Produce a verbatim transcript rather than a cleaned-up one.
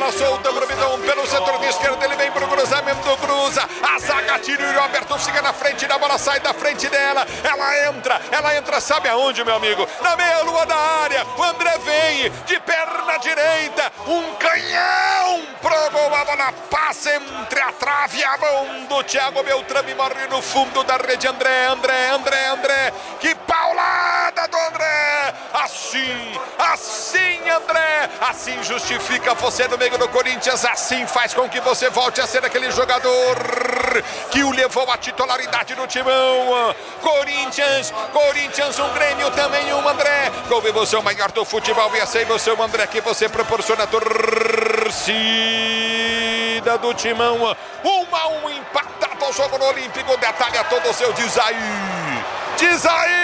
bola solta pro Bidon, pelo setor de esquerda, ele vem pro cruzamento, cruza, a zaga tira e o Roberto fica na frente da bola, sai da frente dela, ela entra, ela entra, sabe aonde, meu amigo? Na meia-lua da área, o André vem de perna direita, um canhão pro gol, a bola passa entre a trave e a mão do Thiago Beltrame, morre no fundo da rede, André, André, André, André, que paulada do André, assim, assim, André, assim justifica você no meio do Corinthians, assim faz com que você volte a ser aquele jogador que o levou à titularidade do timão. Corinthians, Corinthians, um Grêmio também, um André, com emoção maior do futebol, e essa emoção, André, que você proporciona a torcida do timão. Um a um empatado o jogo no Olímpico, detalha todo o seu diz aí, diz aí.